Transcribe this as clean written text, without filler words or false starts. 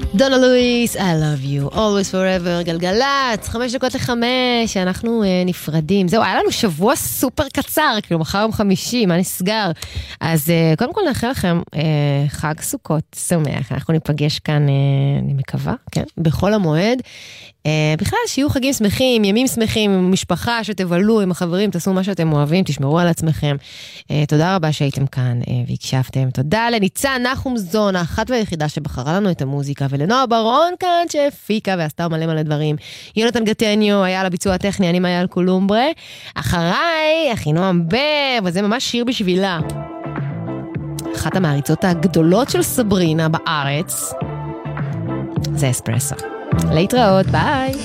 דונה לואיס, I love you, always forever, גלגלת, 5:55, אנחנו נפרדים. זהו, היה לנו שבוע סופר קצר, כאילו מחר יום חמישי, מה נסגר? אז קודם כל נאחל לכם חג סוכות שמח, אנחנו ניפגש כאן, אני מקווה, כן, בכל המועד. בכלל שיהיו חגים שמחים, ימים שמחים, משפחה שתבלו עם החברים, תעשו מה שאתם אוהבים, תשמרו על עצמכם. תודה רבה שהייתם כאן והקשבתם. תודה לניצן נחום זון, האחת והיחידה שבחרה לנו את המוזיקה, ולנועה ברון כאן שהפיקה ועשתה מלא מלא דברים. יונתן גטניו היה על הביצוע הטכני, אני מאיה אלקולומברה. אחריי, אחינועם בר, וזה ממש שיר בשבילה. אחת המעריצות הגדולות של סברינה בארץ, זה אספרסו. להתראות, ביי.